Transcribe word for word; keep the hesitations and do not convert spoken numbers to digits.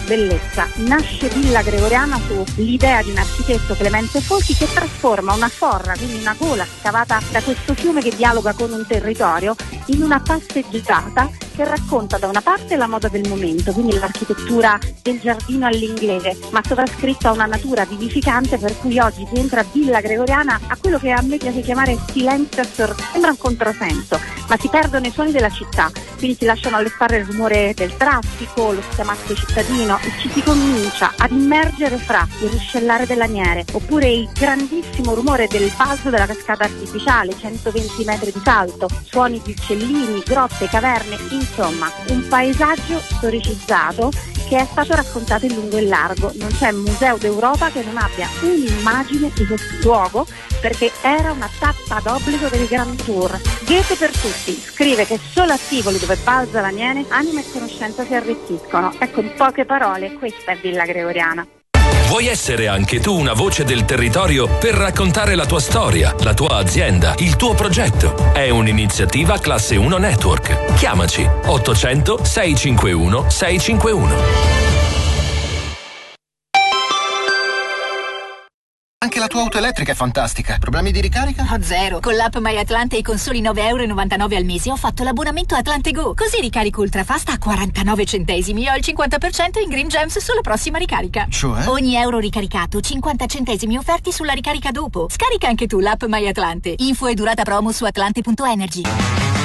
bellezza. Nasce Villa Gregoriana sull'idea di un architetto, Clemente Folchi, che trasforma una forra, quindi una gola scavata da questo fiume che dialoga con un territorio, in una passeggiata che racconta da una parte la moda del momento, quindi l'architettura del giardino all'inglese, ma sovrascritta a una natura vivificante, per cui oggi si entra a Villa Gregoriana a quello che a me piace chiamare silenzio assordante. Sembra un controsenso, ma si perdono i suoni della città, quindi si lasciano alle spalle il rumore del traffico, lo schiamazzo cittadino, e ci si comincia ad immergere fra il ruscellare delle laniere oppure il grandissimo rumore del balzo della cascata artificiale, centoventi metri di salto, suoni di uccellini, grotte, caverne, insomma un paesaggio storicizzato che è stato raccontato in lungo e largo. Non c'è museo d'Europa che non abbia un'immagine di questo luogo, perché era una tappa d'obbligo del Grand Tour. Goethe per tutti scrive che solo a Tivoli, dove balza la nieve, anima e conoscenza si arricchiscono. Ecco, in poche parole, questa è Villa Gregoriana. Vuoi essere anche tu una voce del territorio per raccontare la tua storia, la tua azienda, il tuo progetto? È un'iniziativa Classe uno Network. Chiamaci ottocento sei cinque uno sei cinque uno. Anche la tua auto elettrica è fantastica. Problemi di ricarica? Oh, zero. Con l'app MyAtlante e con soli nove virgola novantanove euro al mese ho fatto l'abbonamento Atlante Go. Così ricarico ultrafast a quarantanove centesimi e ho il cinquanta per cento in Green Gems sulla prossima ricarica. Cioè? Ogni euro ricaricato, cinquanta centesimi offerti sulla ricarica dopo. Scarica anche tu l'app MyAtlante. Info e durata promo su atlante punto energy.